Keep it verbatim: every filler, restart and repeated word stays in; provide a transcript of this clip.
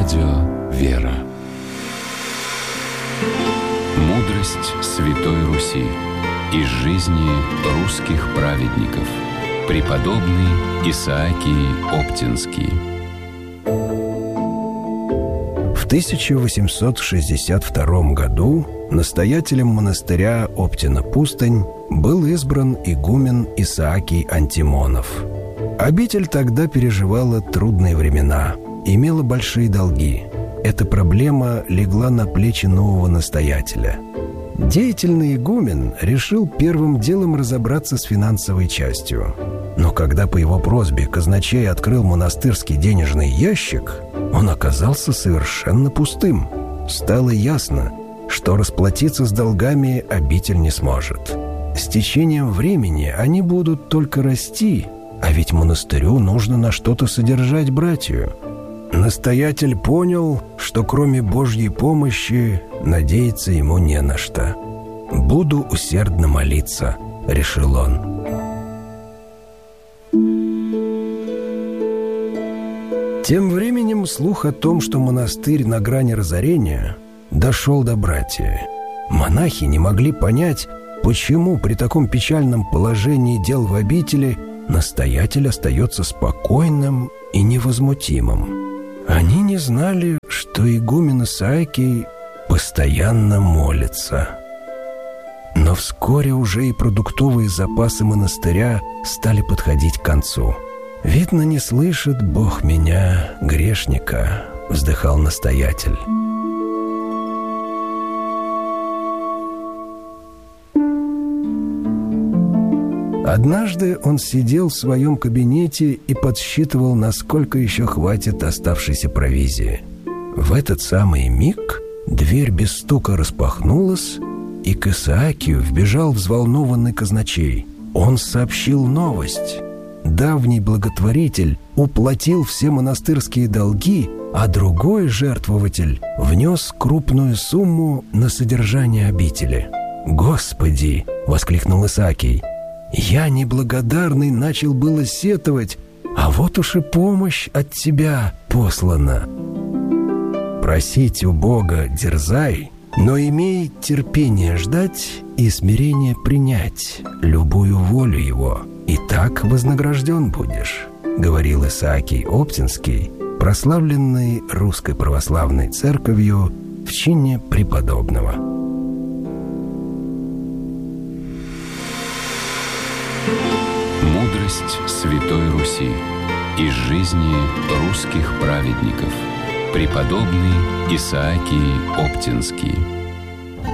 Радио «Вера». Мудрость Святой Руси из жизни русских праведников. Преподобный Исаакий Оптинский. В тысяча восемьсот шестьдесят втором году настоятелем монастыря Оптина-Пустынь был избран игумен Исаакий Антимонов. Обитель тогда переживала трудные времена, имела большие долги. Эта проблема легла на плечи нового настоятеля. Деятельный игумен решил первым делом разобраться с финансовой частью. Но когда по его просьбе казначей открыл монастырский денежный ящик, он оказался совершенно пустым. Стало ясно, что расплатиться с долгами обитель не сможет. С течением времени они будут только расти, а ведь монастырю нужно на что-то содержать братью. Настоятель понял, что кроме Божьей помощи надеяться ему не на что. «Буду усердно молиться», — решил он. Тем временем слух о том, что монастырь на грани разорения, дошел до братьев. Монахи не могли понять, почему при таком печальном положении дел в обители настоятель остается спокойным и невозмутимым. Они не знали, что игумен Исаакий постоянно молится. Но вскоре уже и продуктовые запасы монастыря стали подходить к концу. «Видно, не слышит Бог меня, грешника», — вздыхал настоятель. Однажды он сидел в своем кабинете и подсчитывал, насколько еще хватит оставшейся провизии. В этот самый миг дверь без стука распахнулась, и к Исаакию вбежал взволнованный казначей. Он сообщил новость. Давний благотворитель уплатил все монастырские долги, а другой жертвователь внес крупную сумму на содержание обители. «Господи!» — воскликнул Исаакий. «Я, неблагодарный, начал было сетовать, а вот уж и помощь от тебя послана. Просить у Бога дерзай, но имей терпение ждать и смирение принять любую волю Его, и так вознагражден будешь», — говорил Исаакий Оптинский, прославленный Русской Православной Церковью в чине преподобного. Мудрость Святой Руси из жизни русских праведников. Преподобный Исаакий Оптинский.